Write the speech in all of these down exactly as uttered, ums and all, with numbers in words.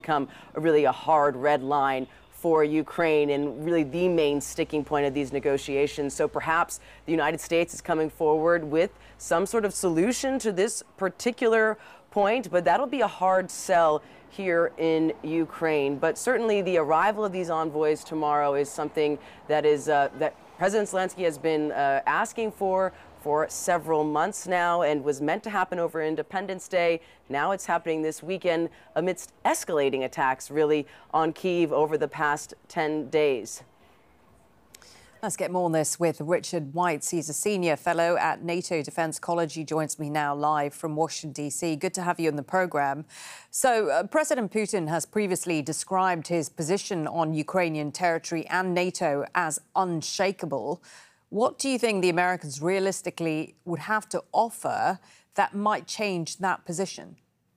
become a really a hard red line for Ukraine and really the main sticking point of these negotiations. So perhaps the United States is coming forward with some sort of solution to this particular point, but that'll be a hard sell here in Ukraine. But certainly the arrival of these envoys tomorrow is something that is uh, that President Zelensky has been uh, asking for for several months now and was meant to happen over Independence Day. Now it's happening this weekend amidst escalating attacks really on Kyiv over the past ten days. Let's get more on this with Richard White. He's a senior fellow at NATO Defense College. He joins me now live from Washington, D C. Good to have you in the program. So uh, President Putin has previously described his position on Ukrainian territory and NATO as unshakable. What do you think the Americans realistically would have to offer that might change that position?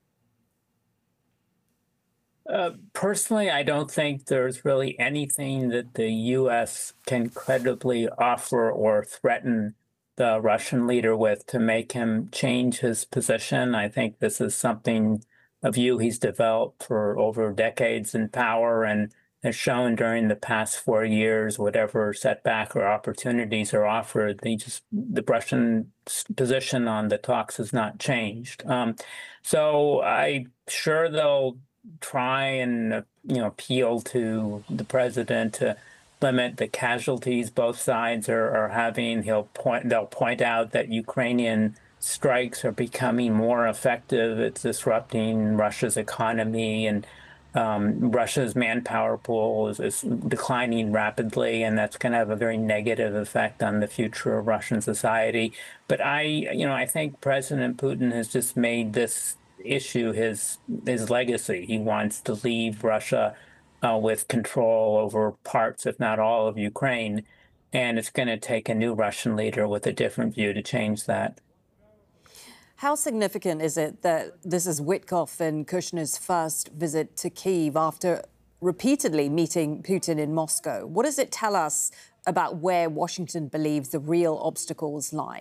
Uh, personally, I don't think there's really anything that the U S can credibly offer or threaten the Russian leader with to make him change his position. I think this is something, a view he's developed for over decades in power and has shown during the past four years, whatever setback or opportunities are offered, they just the Russian position on the talks has not changed. Um, so I'm sure they'll try and uh, you know appeal to the president to limit the casualties both sides are, are having. He'll point they'll point out that Ukrainian strikes are becoming more effective. It's disrupting Russia's economy, and Um, Russia's manpower pool is, is declining rapidly, and that's going to have a very negative effect on the future of Russian society. But I, you know, I think President Putin has just made this issue his his legacy. He wants to leave Russia uh, with control over parts, if not all, of Ukraine, and it's going to take a new Russian leader with a different view to change that. How significant is it that this is Witkoff and Kushner's first visit to Kyiv after repeatedly meeting Putin in Moscow? What does it tell us about where Washington believes the real obstacles lie?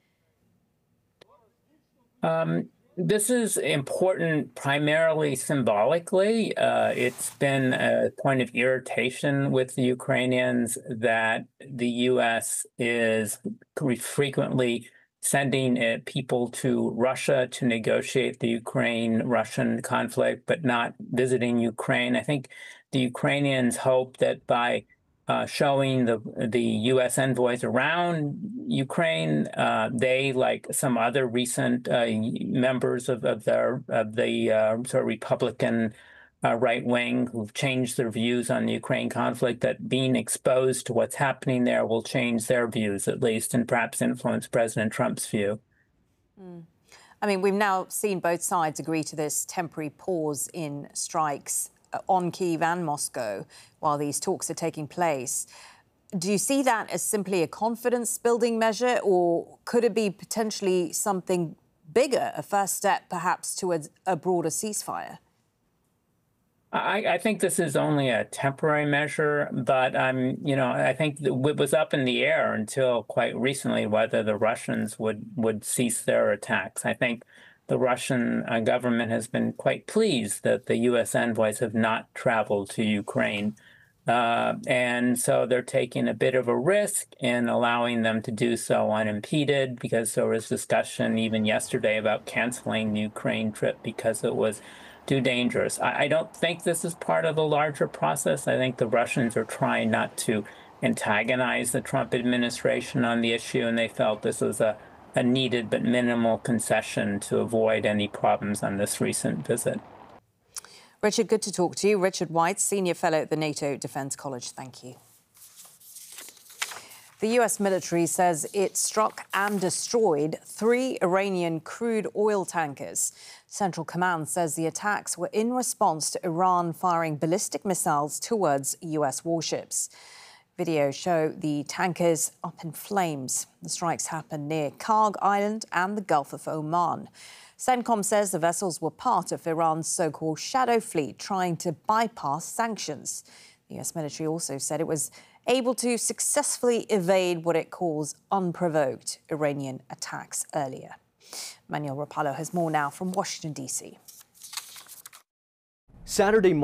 Um, this is important primarily symbolically. Uh, it's been a point of irritation with the Ukrainians that the U S is frequently sending uh, people to Russia to negotiate the Ukraine-Russian conflict, but not visiting Ukraine. I think the Ukrainians hope that by uh, showing the the U S envoys around Ukraine, uh, they, like some other recent uh, members of, of, their, of the uh, sort of Republican Uh, right wing who've changed their views on the Ukraine conflict, that being exposed to what's happening there will change their views, at least, and perhaps influence President Trump's view. Mm. I mean, we've now seen both sides agree to this temporary pause in strikes on Kyiv and Moscow while these talks are taking place. Do you see that as simply a confidence-building measure, or could it be potentially something bigger, a first step perhaps towards a broader ceasefire? I, I think this is only a temporary measure, but um, you know, I think it was up in the air until quite recently whether the Russians would would cease their attacks. I think the Russian uh, government has been quite pleased that the U S envoys have not traveled to Ukraine, uh, and so they're taking a bit of a risk in allowing them to do so unimpeded, because there was discussion even yesterday about canceling the Ukraine trip because it was too dangerous. I, I don't think this is part of a larger process. I think the Russians are trying not to antagonize the Trump administration on the issue, and they felt this was a, a needed but minimal concession to avoid any problems on this recent visit. Richard, good to talk to you. Richard White, senior fellow at the NATO Defense College. Thank you. The U S military says it struck and destroyed three Iranian crude oil tankers. Central Command says the attacks were in response to Iran firing ballistic missiles towards U S warships. Videos show the tankers up in flames. The strikes happened near Karg Island and the Gulf of Oman. CENTCOM says the vessels were part of Iran's so-called shadow fleet trying to bypass sanctions. The U S military also said it was able to successfully evade what it calls unprovoked Iranian attacks earlier. Manuel Rapallo has more now from Washington, D C. Saturday